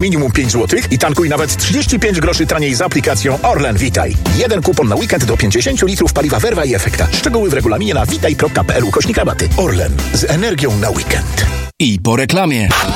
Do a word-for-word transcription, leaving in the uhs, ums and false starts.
minimum pięć złotych i tankuj nawet trzydzieści pięć groszy taniej z aplikacją Orlen Witaj. Jeden kupon na weekend do pięćdziesiąt litrów paliwa Verva i Efekta. Szczegóły w regulaminie na witaj kropka p l ukośnik rabaty. Orlen. Z energią na weekend. I po reklamie.